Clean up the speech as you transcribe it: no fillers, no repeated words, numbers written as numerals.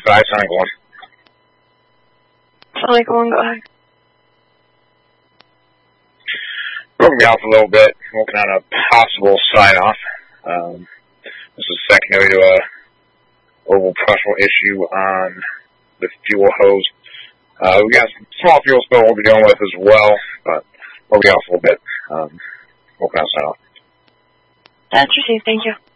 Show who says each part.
Speaker 1: 5, Sonic 1.
Speaker 2: Sonic 1, go ahead.
Speaker 1: Broke me off a little bit, working on a possible sign-off. This is secondary to a oval pressure issue on the fuel hose. We got some small fuel spill we'll be dealing with as well, but broke me off a little bit. Working on sign-off.
Speaker 2: That's received, thank you.